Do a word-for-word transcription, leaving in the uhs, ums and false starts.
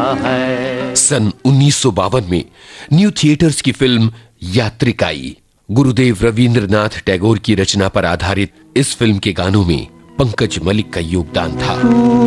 है। सन उन्नीस सौ बावन में न्यू थिएटर्स की फिल्म यात्रिक आई। गुरुदेव रवींद्रनाथ टैगोर की रचना पर आधारित इस फिल्म के गानों में पंकज मलिक का योगदान था।